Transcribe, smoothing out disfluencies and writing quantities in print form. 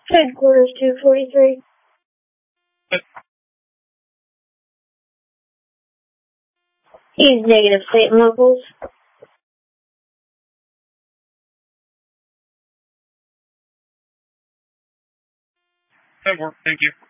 Headquarters 243. He's negative state and locals. That worked, thank you.